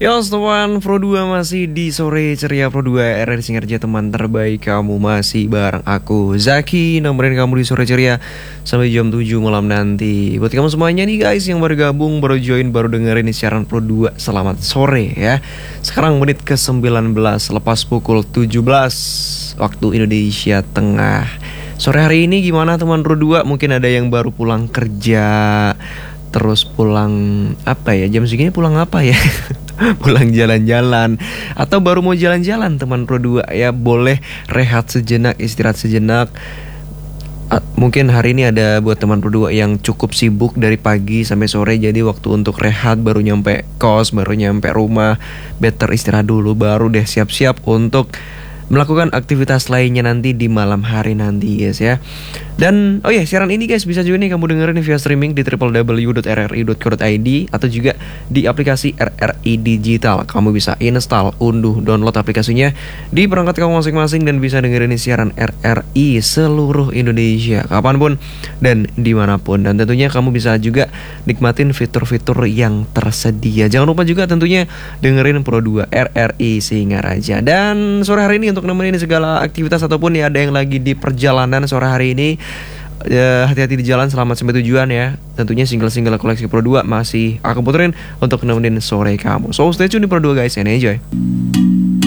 Yo teman Pro 2 masih di sore ceria Pro 2 RRI Singarja, teman terbaik kamu masih bareng aku Zaki, nemenin kamu di sore ceria sampai jam 7 malam nanti. Buat kamu semuanya nih guys yang baru gabung, baru join, baru dengerin siaran Pro 2, selamat sore ya. Sekarang menit ke 19 lepas pukul 17 waktu Indonesia Tengah. Sore hari ini gimana teman Pro 2? Mungkin ada yang baru pulang kerja, terus pulang apa ya, jam segini pulang apa ya pulang jalan-jalan, atau baru mau jalan-jalan teman Pro 2 ya, boleh rehat sejenak, istirahat sejenak. Mungkin hari ini ada buat teman Pro 2 yang cukup sibuk dari pagi sampai sore, jadi waktu untuk rehat baru nyampe kos, baru nyampe rumah, better istirahat dulu, baru deh siap-siap untuk melakukan aktivitas lainnya nanti di malam hari nanti guys ya. Dan oh ya, siaran ini guys bisa juga nih kamu dengerin via streaming di www.rri.co.id atau juga di aplikasi RRI Digital. Kamu bisa install, unduh, download aplikasinya di perangkat kamu masing-masing dan bisa dengerin siaran RRI seluruh Indonesia kapanpun dan dimanapun. Dan tentunya kamu bisa juga nikmatin fitur-fitur yang tersedia. Jangan lupa juga tentunya dengerin Pro 2 RRI Singaraja. Dan sore hari ini untuk nemenin segala aktivitas ataupun ya ada yang lagi di perjalanan sore hari ini, hati-hati di jalan, selamat sampai tujuan ya. Tentunya single-single koleksi Pro 2 masih aku puterin untuk nemenin sore kamu. So stay tune di Pro 2 guys and enjoy.